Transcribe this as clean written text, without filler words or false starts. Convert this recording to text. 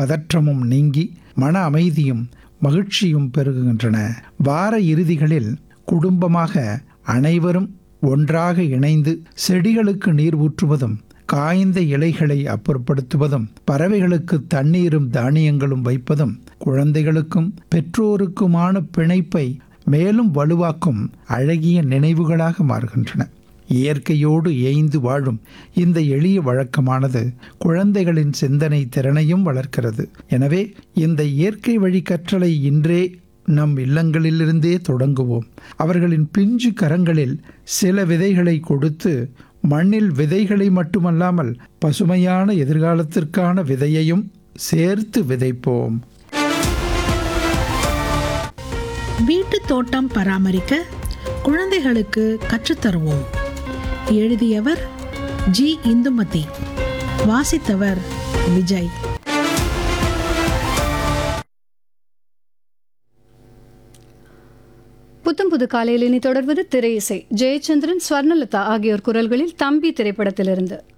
பதற்றமும் நீங்கி மன அமைதியும் மகிழ்ச்சியும் பெருகுகின்றன. வார இறுதிகளில் குடும்பமாக அனைவரும் ஒன்றாக இணைந்து செடிகளுக்கு நீர் ஊற்றுவதும், காய்ந்த இலைகளை அப்புறப்படுத்துவதும், பறவைகளுக்கு தண்ணீரும் தானியங்களும் வைப்பதும் குழந்தைகளுக்கும் பெற்றோருக்குமான பிணைப்பை மேலும் வலுவாக்கும் அழகிய நினைவுகளாக மாறுகின்றன. இயற்கையோடு ஏய்ந்து வாழும் இந்த எளிய வழக்கமானது குழந்தைகளின் சிந்தனை திறனையும் வளர்க்கிறது. எனவே இந்த இயற்கை வழி கற்றலை இன்றே நம் இல்லங்களிலிருந்தே தொடங்குவோம். அவர்களின் பிஞ்சு கரங்களில் சில விதைகளை கொடுத்து மண்ணில் விதைகளை மட்டுமல்லாமல் பசுமையான எதிர்காலத்திற்கான விதையையும் சேர்த்து விதைப்போம். வீட்டு தோட்டம் பராமரிக்க குழந்தைகளுக்கு கற்றுத்தருவோம். எழுதியவர் ஜி. இந்துமதி. வாசித்தவர் விஜய். புத்தம் புது காலையில் இனி தொடர்வது திரை இசை. ஜெயச்சந்திரன், ஸ்வர்ணலதா ஆகியோர் குரல்களில் தம்பி திரைப்படத்திலிருந்து.